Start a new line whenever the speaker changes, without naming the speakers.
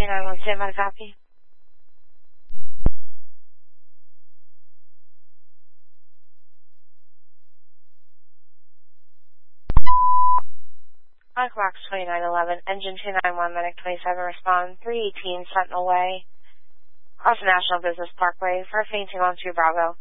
291, stand by to copy. Box 2911, engine 291, medic 27, respond 318 Sentinel Way, off National Business Parkway for fainting on 2 Bravo.